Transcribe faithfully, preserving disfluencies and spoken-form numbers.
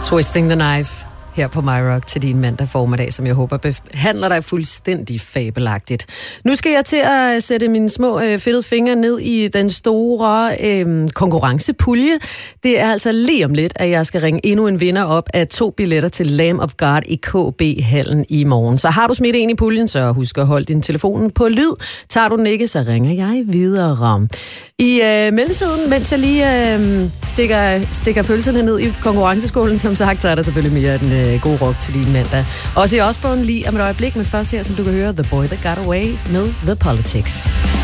Twisting the Knife her på MyRock til din mandag formiddag, som jeg håber behandler dig fuldstændig fabelagtigt. Nu skal jeg til at sætte mine små øh, fedtede fingre ned i den store øh, konkurrencepulje. Det er altså lige om lidt, at jeg skal ringe endnu en vinder op af to billetter til Lamb of God i K B-hallen i morgen. Så har du smidt en i puljen, så husk at holde din telefon på lyd. Tager du den ikke, så ringer jeg videre. I øh, mellemtiden, mens jeg lige øh, stikker, stikker pølserne ned i konkurrenceskålen, som sagt, så er der selvfølgelig mere af den øh, gode rock til din mandag. Også i Osborne lige om et øjeblik, men først her, som du kan høre, The Boy That Got Away med The Politics.